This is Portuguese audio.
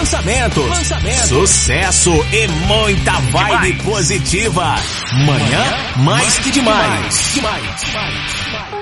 sucesso e muita vibe positiva. Manhã mais que demais.